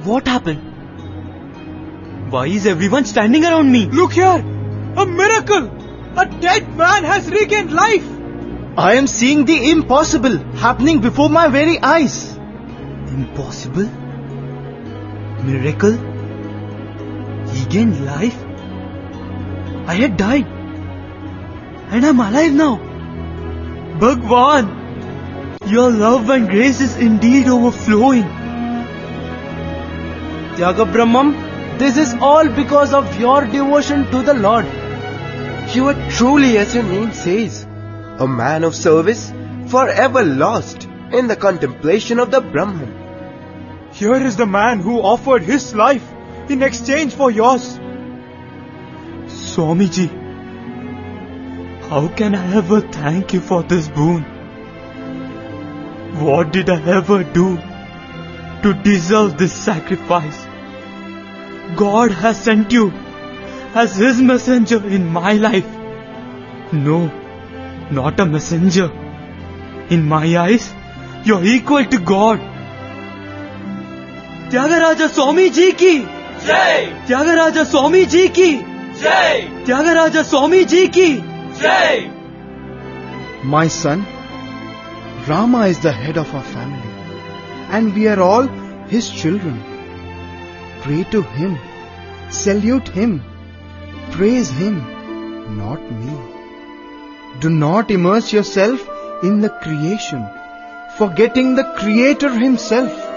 What happened? Why is everyone standing around me? Look here! A miracle! A dead man has regained life! I am seeing the impossible happening before my very eyes. Impossible? Miracle? Regained life? I had died. And I'm alive now. Bhagwan, your love and grace is indeed overflowing. Tyagabrahmam, this is all because of your devotion to the Lord. You are truly, as your name says, a man of service, forever lost in the contemplation of the Brahman. Here is the man who offered his life in exchange for yours. Swamiji, how can I ever thank you for this boon? What did I ever do to deserve this sacrifice? God has sent you as His messenger in my life. No, not a messenger. In my eyes, you're equal to God. Tyagaraja Swami Ji ki Jai! Tyagaraja Swami Ji ki Jai! Tyagaraja Swami Ji ki Jai! My son, Rama is the head of our family, and we are all his children. Pray to him, salute him, praise him, not me. Do not immerse yourself in the creation, forgetting the Creator himself.